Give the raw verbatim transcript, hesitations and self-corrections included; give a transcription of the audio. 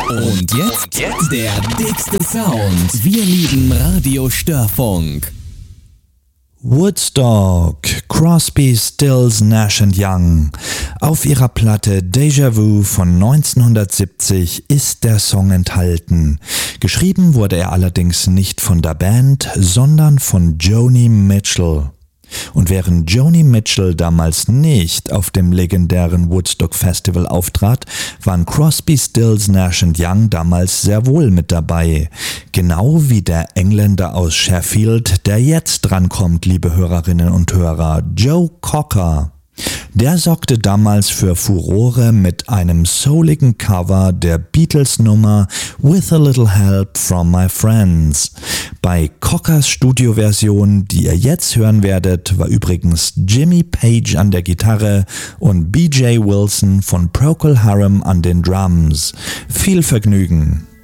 Und jetzt, Und jetzt der dickste Sound. Wir lieben Radiostörfunk. Woodstock, Crosby, Stills, Nash and Young. Auf ihrer Platte Déjà Vu von neunzehnhundertsiebzig ist der Song enthalten. Geschrieben wurde er allerdings nicht von der Band, sondern von Joni Mitchell. Und während Joni Mitchell damals nicht auf dem legendären Woodstock Festival auftrat, waren Crosby, Stills, Nash and Young damals sehr wohl mit dabei. Genau wie der Engländer aus Sheffield, der jetzt drankommt, liebe Hörerinnen und Hörer, Joe Cocker. Der sorgte damals für Furore mit einem souligen Cover der Beatles-Nummer With a Little Help from My Friends. Bei Cockers Studioversion, die ihr jetzt hören werdet, war übrigens Jimmy Page an der Gitarre und B J Wilson von Procol Harum an den Drums. Viel Vergnügen!